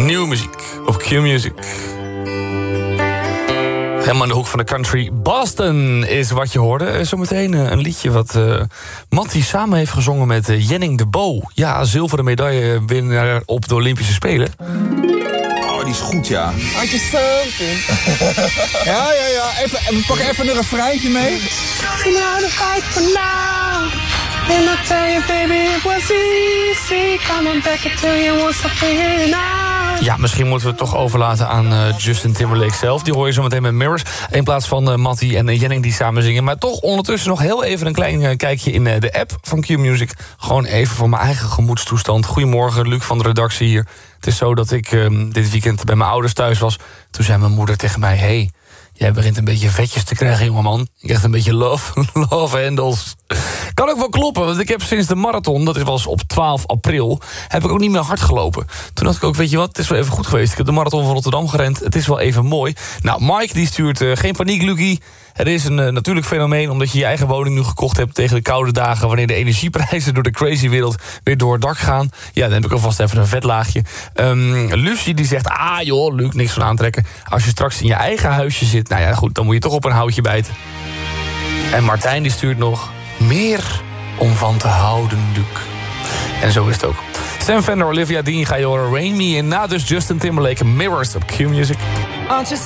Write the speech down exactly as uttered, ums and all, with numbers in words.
Nieuwe muziek op Q-Music. Helemaal in de hoek van de country. Boston is wat je hoorde. Zometeen een liedje wat uh, Mattie samen heeft gezongen met uh, Jenning de Bo. Ja, zilveren medaillewinnaar op de Olympische Spelen. Oh, die is goed, ja. Had je something? Ja, ja, ja. Even, we pakken even een refreintje mee. You know the fight for now. And I tell you, baby, it was easy. Coming back until you want to figure it out. Ja, misschien moeten we het toch overlaten aan uh, Justin Timberlake zelf. Die hoor je zo meteen met Mirrors. In plaats van uh, Mattie en uh, Jenning die samen zingen. Maar toch ondertussen nog heel even een klein uh, kijkje in uh, de app van Q-Music. Gewoon even voor mijn eigen gemoedstoestand. Goedemorgen, Luc van de redactie hier. Het is zo dat ik uh, dit weekend bij mijn ouders thuis was. Toen zei mijn moeder tegen mij... Hey, jij begint een beetje vetjes te krijgen, jongeman. Ik krijg een beetje love, love handles. Kan ook wel kloppen, want ik heb sinds de marathon... dat was op twaalf april, heb ik ook niet meer hard gelopen. Toen dacht ik ook, weet je wat, het is wel even goed geweest. Ik heb de marathon van Rotterdam gerend, het is wel even mooi. Nou, Mike die stuurt uh, geen paniek, Lucie. Er is een uh, natuurlijk fenomeen omdat je je eigen woning nu gekocht hebt... tegen de koude dagen, wanneer de energieprijzen door de crazy wereld... weer door het dak gaan. Ja, dan heb ik alvast even een vetlaagje. Um, Lucie die zegt, ah joh, Luc, niks van aantrekken. Als je straks in je eigen huisje zit, nou ja, goed, dan moet je toch op een houtje bijten. En Martijn die stuurt nog... meer om van te houden, Luc. En zo is het ook. Sam Fender, Olivia Dean ga je horen. Rain Me. En na dus Justin Timberlake, Mirrors op Q-Music. Aren't you